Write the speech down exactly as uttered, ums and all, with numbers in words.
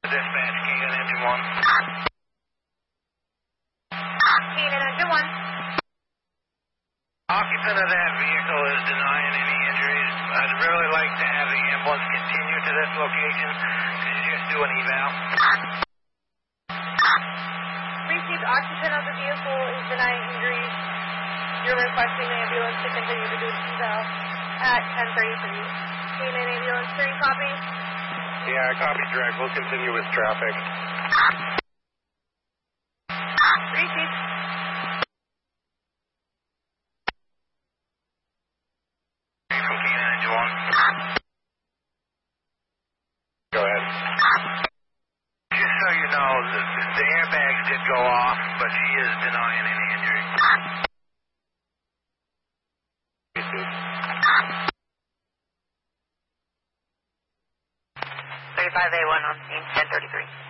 Dispatch, Keenan, engine one. Keenan, engine one. Occupant of that vehicle is denying any injuries. I'd really like to have the ambulance continue to this location. Could you just do an eval? Received, occupant of the vehicle is denying injuries. You're requesting the ambulance to continue to do the eval at ten thirty-three. Keenan, ambulance three, copy. Yeah, copy direct. We'll continue with traffic. Received. From Keenan, engine one. Go ahead. Just so you know, the, the airbags did go off, but she is denying any injury. thirty-five A one on scene, ten thirty-three.